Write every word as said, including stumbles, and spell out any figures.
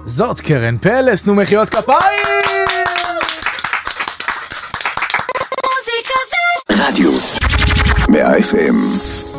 זאת קרן פלס, נו מחיאות כפיים! מוזיקה זה רדיוס מאה אף אם